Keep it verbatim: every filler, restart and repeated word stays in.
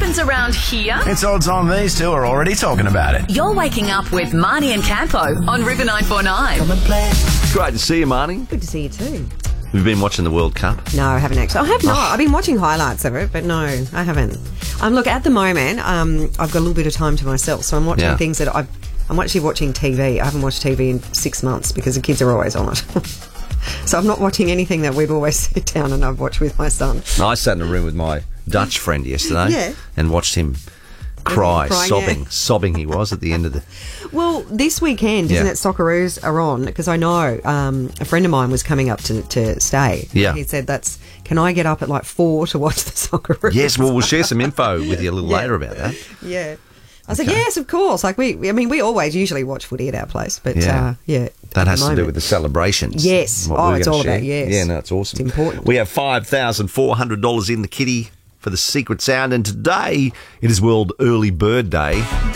happens around here, It's odd time these two are already talking about it. you're waking up with Marnie and Campo on River nine four nine. Great to see you, Marnie. Good to see you too. We've been watching the World Cup. No, I haven't actually. I have not. I've been watching highlights of it, but no, I haven't. Um, look, at the moment, um, I've got a little bit of time to myself, so I'm watching Yeah. things that I've. I'm actually watching T V. I haven't watched T V in six months because the kids are always on it. So I'm not watching anything that we've always sit down and I've watched with my son. I sat in a room with my Dutch friend yesterday Yeah. and watched him cry, Crying, sobbing, yeah. sobbing he was at the end of the... Well, this weekend, isn't Yeah. it, Socceroos are on? Because I know um, a friend of mine was coming up to, to stay. Yeah. He said, "That's can I get up at like four to watch the Socceroos?" Yes, well, we'll share some info with you a little Yeah. later about that. Yeah. I said, yes, of course. Like we, I mean, we always usually watch footy at our place, but Yeah. uh, yeah. That at has the to do moment- with the celebrations. Yes. What Oh, we're it's gonna all share. about, yes. Yeah, no, it's awesome. It's important. We have five thousand four hundred dollars in the kitty for the secret sound, and today it is World Early Bird Day.